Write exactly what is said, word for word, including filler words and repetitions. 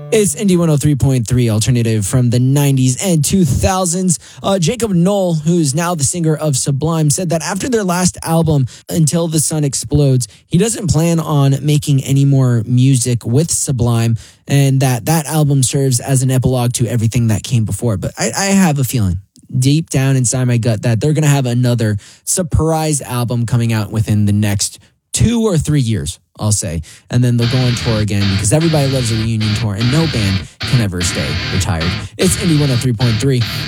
It's Indie one oh three point three alternative from the nineties and two thousands. Uh, Jacob Knoll, who's now the singer of Sublime, said that after their last album, Until the Sun Explodes, he doesn't plan on making any more music with Sublime, and that that album serves as an epilogue to everything that came before. But I, I have a feeling deep down inside my gut that they're going to have another surprise album coming out within the next two or three years, I'll say. And then they'll go on tour again because everybody loves a reunion tour and no band can ever stay retired. It's Indie one oh three point three.